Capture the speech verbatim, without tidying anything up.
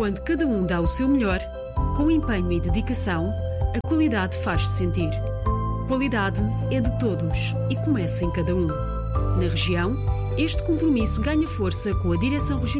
Quando cada um dá o seu melhor, com empenho e dedicação, a qualidade faz-se sentir. Qualidade é de todos e começa em cada um. Na região, este compromisso ganha força com a Direção Regional